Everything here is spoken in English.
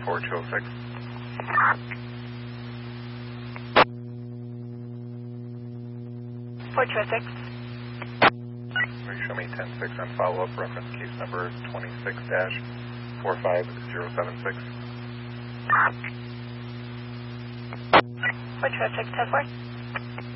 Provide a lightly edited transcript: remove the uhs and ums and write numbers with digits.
4206. Will you show me 10-6 on follow-up, reference case number 26-45076? 4206, 10-4.